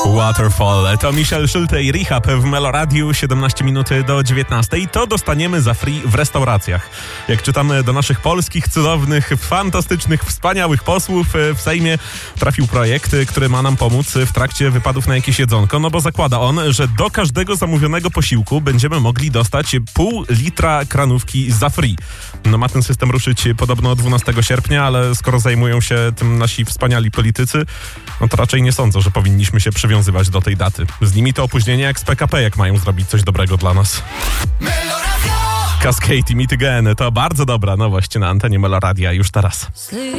Waterfall. To Michel Schulte i Rehab w Meloradiu, 17 minut do 19. To dostaniemy za free w restauracjach. Jak czytamy do naszych polskich, cudownych, fantastycznych, wspaniałych posłów, w Sejmie trafił projekt, który ma nam pomóc w trakcie wypadów na jakieś jedzonko, no bo zakłada on, że do każdego zamówionego posiłku będziemy mogli dostać pół litra kranówki za free. No ma ten system ruszyć podobno 12 sierpnia, ale skoro zajmują się tym nasi wspaniali politycy, no to raczej nie sądzę, że powinniśmy się przywiązywać do tej daty. Z nimi to opóźnienie jak z PKP, jak mają zrobić coś dobrego dla nas. Cascade i Meet Again to bardzo dobra nowość na antenie Meloradia już teraz.